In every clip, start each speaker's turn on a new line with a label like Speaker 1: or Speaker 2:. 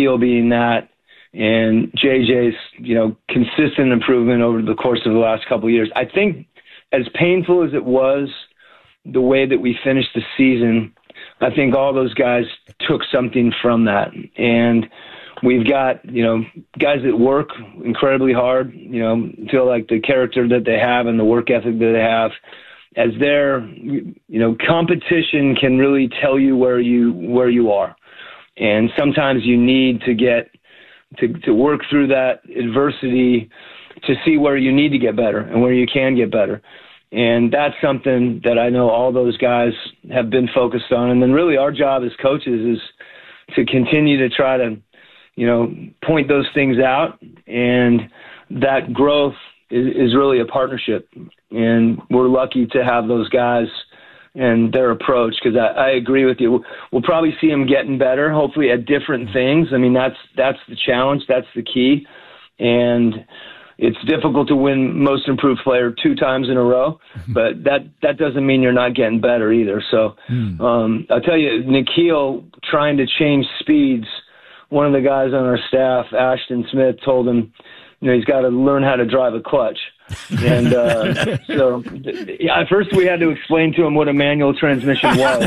Speaker 1: N'Keal being that, and JJ's, consistent improvement over the course of the last couple of years. I think as painful as it was, the way that we finished the season, I think all those guys took something from that. And we've got, guys that work incredibly hard, feel like the character that they have and the work ethic that they have, as their, competition can really tell you where you are. And sometimes you need to get to work through that adversity to see where you need to get better and where you can get better. And that's something that I know all those guys have been focused on. And then really our job as coaches is to continue to try to, point those things out. And that growth is really a partnership. And we're lucky to have those guys and their approach, because I agree with you. We'll probably see them getting better, hopefully at different things. I mean, that's the challenge. That's the key. And it's difficult to win Most Improved Player 2 times in a row, but that doesn't mean you're not getting better either. So I'll tell you, N'Keal trying to change speeds, one of the guys on our staff, Ashton Smith, told him, he's got to learn how to drive a clutch. And so at first we had to explain to him what a manual transmission was.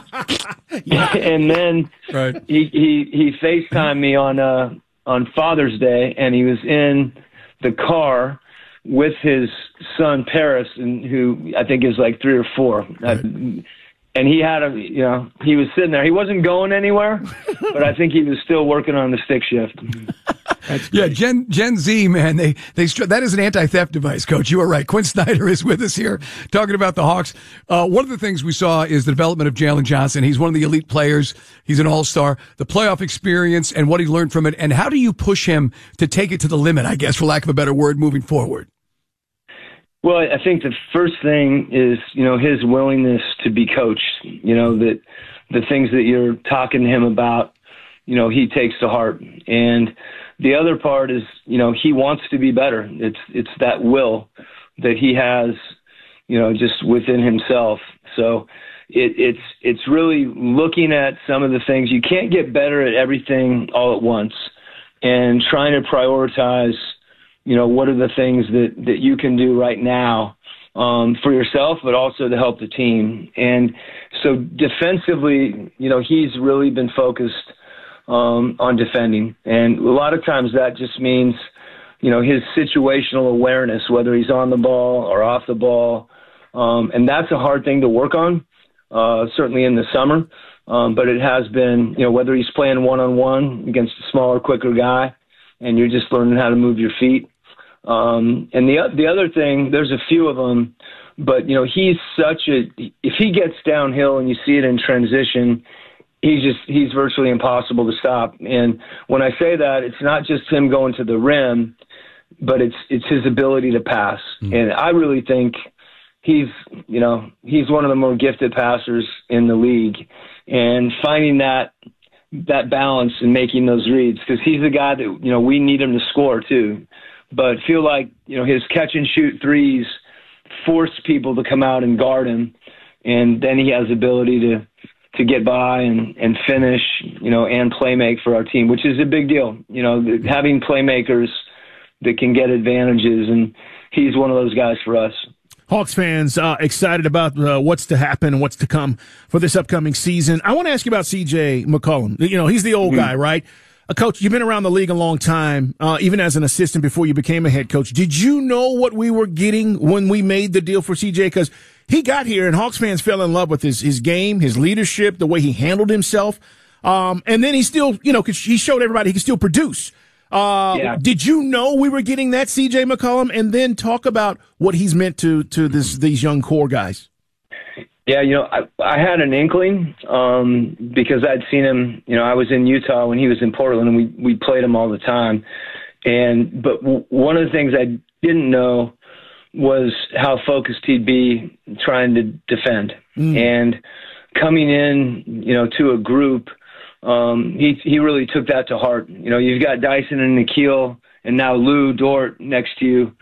Speaker 1: And then he FaceTimed me on Father's Day, and he was in the car with his son Paris, and who I think is like 3 or 4. And he had he was sitting there. He wasn't going anywhere, but I think he was still working on the stick shift.
Speaker 2: Yeah, Gen Z, man, that is an anti-theft device, Coach. You are right. Quinn Snyder is with us here talking about the Hawks. One of the things we saw is the development of Jalen Johnson. He's one of the elite players. He's an all-star. The playoff experience and what he learned from it. And how do you push him to take it to the limit, I guess, for lack of a better word, moving forward?
Speaker 1: Well, I think the first thing is, his willingness to be coached, that the things that you're talking to him about, he takes to heart. And the other part is, he wants to be better. It's that will that he has, just within himself. So it's really looking at some of the things. You can't get better at everything all at once, and trying to prioritize, what are the things that you can do right now for yourself, but also to help the team. And so defensively, he's really been focused on defending. And a lot of times that just means, his situational awareness, whether he's on the ball or off the ball. And that's a hard thing to work on, certainly in the summer. But it has been, whether he's playing one-on-one against a smaller, quicker guy, and you're just learning how to move your feet. And the other thing, there's a few of them, but, he's if he gets downhill and you see it in transition, he's virtually impossible to stop. And when I say that, it's not just him going to the rim, but it's his ability to pass. And I really think he's one of the more gifted passers in the league, and finding that balance and making those reads, because he's the guy that, we need him to score too. But feel like, his catch and shoot threes force people to come out and guard him. And then he has the ability to get by and finish, and play make for our team, which is a big deal. Having playmakers that can get advantages, and he's one of those guys for us.
Speaker 3: Hawks fans excited about what's to happen and what's to come for this upcoming season. I want to ask you about C.J. McCollum. He's the old guy, right? Coach, you've been around the league a long time, even as an assistant before you became a head coach. Did you know what we were getting when we made the deal for CJ? Because he got here, and Hawks fans fell in love with his game, his leadership, the way he handled himself. And then he still, cause he showed everybody he can still produce. Did you know we were getting that CJ McCollum? And then talk about what he's meant to these young core guys.
Speaker 1: Yeah, I had an inkling because I'd seen him. I was in Utah when he was in Portland, and we played him all the time. But one of the things I didn't know was how focused he'd be trying to defend. And coming in, to a group, he really took that to heart. You've got Dyson and N'Keal, and now Lou Dort next to you.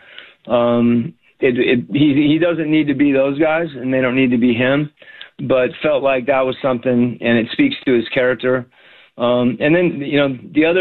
Speaker 1: He doesn't need to be those guys, and they don't need to be him, but felt like that was something, and it speaks to his character. And then, the other